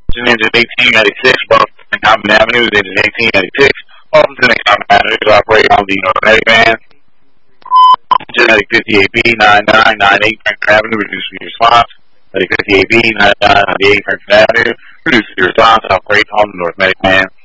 Engine 1896, Boston Common Avenue is engine 1896. Boston and Common Avenue is operated on the North Atlantic band. Genetic 58B9998 Franklin Avenue, reduce your response. Genetic 58B9998 Franklin Avenue, reduce your response, operate on the North Atlantic band.